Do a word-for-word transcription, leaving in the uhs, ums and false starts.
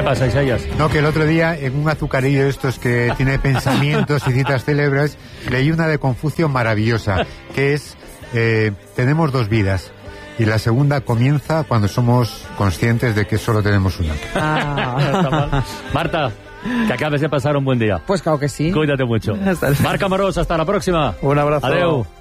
pasa, Isaías? No, que el otro día en un azucarillo de estos que tiene pensamientos y citas célebres, leí una de Confucio maravillosa, que es, eh, tenemos dos vidas. Y la segunda comienza cuando somos conscientes de que solo tenemos una. Ah. Marta, que acabes de pasar un buen día. Pues claro que sí. Cuídate mucho. Marc Amorós, hasta la próxima. Un abrazo. Adeu.